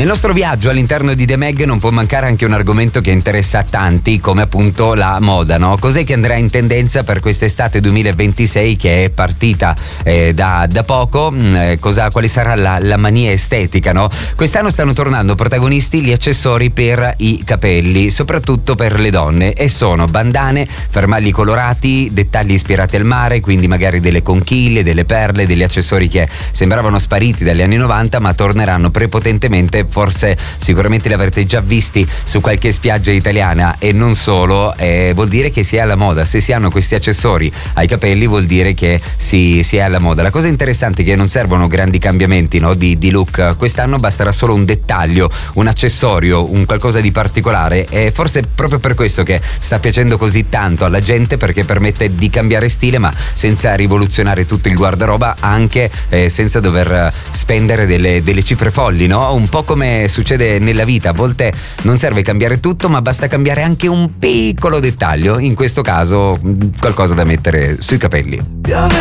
Nel nostro viaggio all'interno di The Mag non può mancare anche un argomento che interessa a tanti, come appunto la moda, no? Cos'è che andrà in tendenza per quest'estate 2026 che è partita da poco? Quale sarà la mania estetica, no? Quest'anno stanno tornando protagonisti gli accessori per i capelli, soprattutto per le donne, e sono bandane, fermagli colorati, dettagli ispirati al mare, quindi magari delle conchiglie, delle perle, degli accessori che sembravano spariti dagli anni 90 ma torneranno prepotentemente. Forse sicuramente li avrete già visti su qualche spiaggia italiana e non solo. Vuol dire che si è alla moda. Se si hanno questi accessori ai capelli vuol dire che si è alla moda. La cosa interessante è che non servono grandi cambiamenti, no, di look. Quest'anno basterà solo un dettaglio, un accessorio, un qualcosa di particolare, e forse proprio per questo che sta piacendo così tanto alla gente, perché permette di cambiare stile ma senza rivoluzionare tutto il guardaroba, anche senza dover spendere delle cifre folli, no? Un po' come succede nella vita, a volte non serve cambiare tutto ma basta cambiare anche un piccolo dettaglio, in questo caso qualcosa da mettere sui capelli.